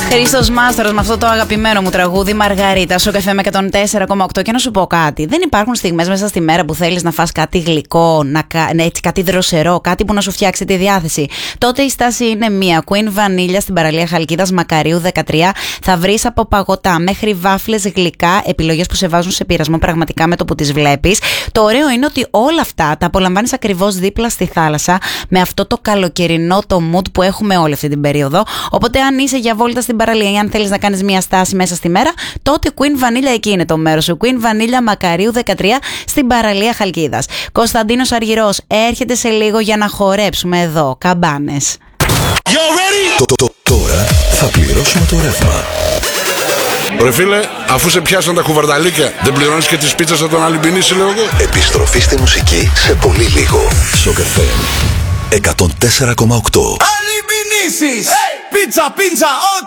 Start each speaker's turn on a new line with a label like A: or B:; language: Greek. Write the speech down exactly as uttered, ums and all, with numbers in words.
A: Χρήστος Μάστορας με αυτό το αγαπημένο μου τραγούδι Μαργαρίτα στο Καφέ με εκατόν τέσσερα κόμμα οκτώ. Και να σου πω κάτι, δεν υπάρχουν στιγμές μέσα στη μέρα που θέλεις να φας κάτι γλυκό, να, έτσι, κάτι δροσερό, κάτι που να σου φτιάξει τη διάθεση. Τότε η στάση είναι μία. Queen Vanilla στην παραλία Χαλκίδας Μακαρίου δεκατρία. Θα βρεις από παγωτά μέχρι βάφλες γλυκά, επιλογές που σε βάζουν σε πειρασμό πραγματικά με το που τις βλέπεις. Το ωραίο είναι ότι όλα αυτά τα απολαμβάνεις ακριβώς δίπλα στη θάλασσα, με αυτό το καλοκαιρινό το mood που έχουμε όλη αυτή την περίοδο. Οπότε αν είσαι για βόλτα στην παραλία ή αν θέλεις να κάνεις μια στάση μέσα στη μέρα, τότε Queen Vanilla εκεί είναι το μέρος σου. Queen Vanilla Μακαρίου δεκατρία στην παραλία Χαλκίδας. Κωνσταντίνος Αργυρός έρχεται σε λίγο για να χορέψουμε εδώ καμπάνες.
B: Το, το, το, τώρα θα πληρώσουμε το ρεύμα.
C: Ρε φίλε, αφού σε πιάσαν τα κουβαρνταλίκια, δεν πληρώνεις και τις πίτσες από τον Αλυμπινίση, λέω εγώ.
B: Επιστροφή στη μουσική σε πολύ λίγο. Σοκ εφ εμ εκατόν τέσσερα κόμμα οκτώ.
D: Αλυμπινίσεις! Hey! Πίτσα, πίτσα, ό,τι